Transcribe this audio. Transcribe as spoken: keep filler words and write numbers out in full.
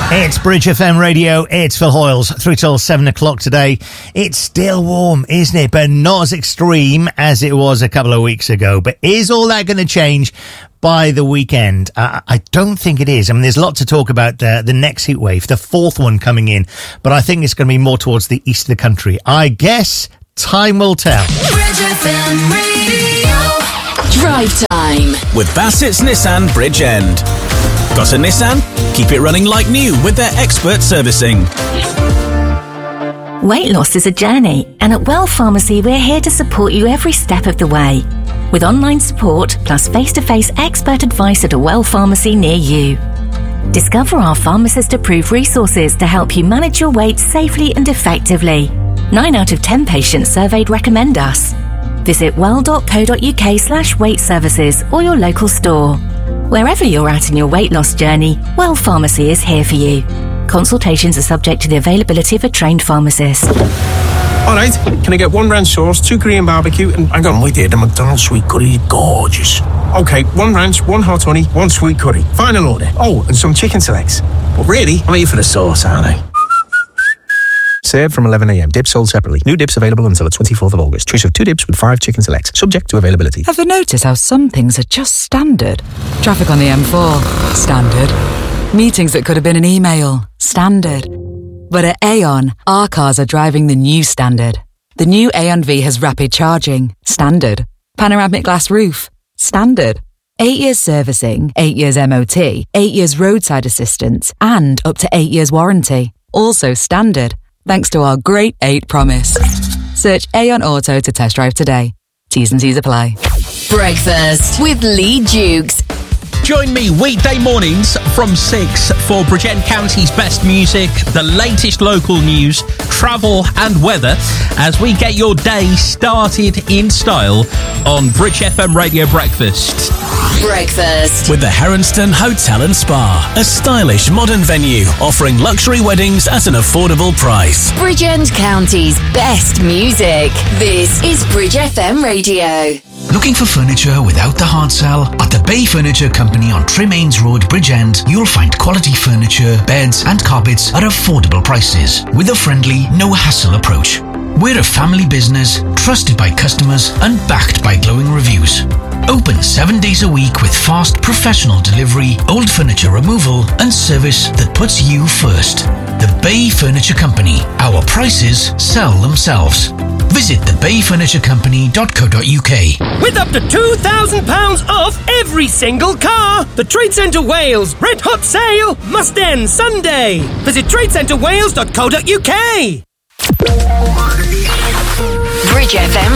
It's Bridge F M Radio, it's Phil Hoyles, through till seven o'clock today. It's still warm, isn't it? But not as extreme as it was a couple of weeks ago. But is all that going to change by the weekend? Uh, I don't think it is. I mean, there's a lot to talk about uh, the next heat wave, the fourth one coming in. But I think it's going to be more towards the east of the country. I guess time will tell. Bridge F M Radio. Drive Time. With Bassett's Nissan Bridgend. Got a Nissan? Keep it running like new with their expert servicing. Weight loss is a journey, and at Well Pharmacy we're here to support you every step of the way. With online support plus face-to-face expert advice at a Well Pharmacy near you. Discover our pharmacist-approved resources to help you manage your weight safely and effectively. Nine out of ten patients surveyed recommend us. Visit well.co.uk slash weight services or your local store. Wherever you're at in your weight loss journey, Well Pharmacy is here for you. Consultations are subject to the availability of a trained pharmacist. All right, can I get one ranch sauce, two Korean barbecue, and hang on, wait there, the McDonald's sweet curry is gorgeous. Okay, one ranch, one hot honey, one sweet curry. Final order. Oh, and some chicken selects. But really, I'm here for the sauce, aren't I? Served from eleven a.m. Dips sold separately. New dips available until the twenty-fourth of August. Choice of two dips with five chicken selects. Subject to availability. Have you noticed how some things are just standard? Traffic on the M four. Standard. Meetings that could have been an email. Standard. But at Aon, our cars are driving the new standard. The new Aon V has rapid charging. Standard. Panoramic glass roof. Standard. Eight years servicing, eight years M O T, eight years roadside assistance, and up to eight years warranty. Also standard. Thanks to our great eight promise. Search Aon Auto to test drive today. T's and C's apply. Breakfast with Lee Dukes. Join me weekday mornings from six for Bridgend County's best music, the latest local news, travel and weather as we get your day started in style on Bridge F M Radio Breakfast. Breakfast. With the Heronston Hotel and Spa, a stylish modern venue offering luxury weddings at an affordable price. Bridgend County's best music. This is Bridge F M Radio. Looking for furniture without the hard sell? At the Bay Furniture Company on Tremaines Road, Bridgend, you'll find quality furniture, beds and carpets at affordable prices with a friendly, no-hassle approach. We're a family business, trusted by customers and backed by glowing reviews. Open seven days a week with fast professional delivery, old furniture removal and service that puts you first. The Bay Furniture Company. Our prices sell themselves. Visit the bay furniture company dot co dot uk. With up to two thousand pounds off every single car. The Trade Centre Wales Red Hot Sale must end Sunday. Visit trade centre wales dot co dot uk. Bridge F M